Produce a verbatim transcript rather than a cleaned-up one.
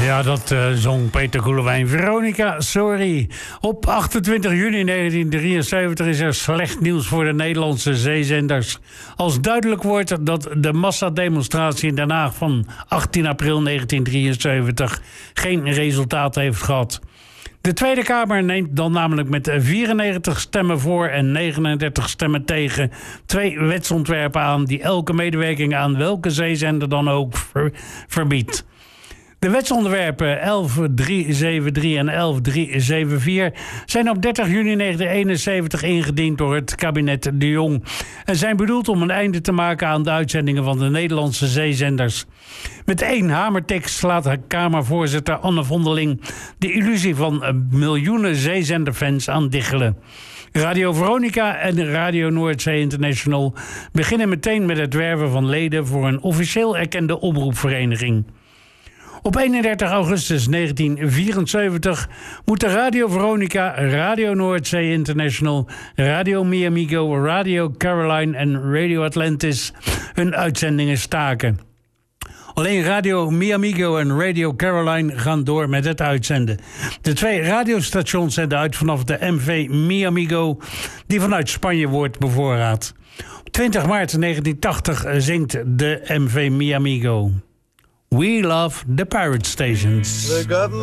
Ja, dat uh, zong Peter Koelewijn. Veronica, sorry. Op achtentwintig juni negentien drieënzeventig is er slecht nieuws voor de Nederlandse zeezenders. Als duidelijk wordt dat de massademonstratie in Den Haag van achttien april negentien drieënzeventig geen resultaat heeft gehad. De Tweede Kamer neemt dan namelijk met vierennegentig stemmen voor en negenendertig stemmen tegen twee wetsontwerpen aan die elke medewerking aan welke zeezender dan ook ver- verbiedt. De wetsonderwerpen elf driehonderdzevenentachtig en elf driehonderdzevenenveertig zijn op dertig juni negentien eenenzeventig ingediend door het kabinet De Jong en zijn bedoeld om een einde te maken aan de uitzendingen van de Nederlandse zeezenders. Met één hamertik slaat de Kamervoorzitter Anne Vondeling de illusie van miljoenen zeezenderfans aan diggelen. Radio Veronica en Radio Noordzee International beginnen meteen met het werven van leden voor een officieel erkende omroepvereniging. Op eenendertig augustus negentien vierenzeventig moeten Radio Veronica, Radio Noordzee International, Radio Miamigo, Radio Caroline en Radio Atlantis hun uitzendingen staken. Alleen Radio Miamigo en Radio Caroline gaan door met het uitzenden. De twee radiostations zenden uit vanaf de M V Miamigo, die vanuit Spanje wordt bevoorraad. Op twintig maart negentien tachtig zingt de M V Miamigo. We love the pirate stations.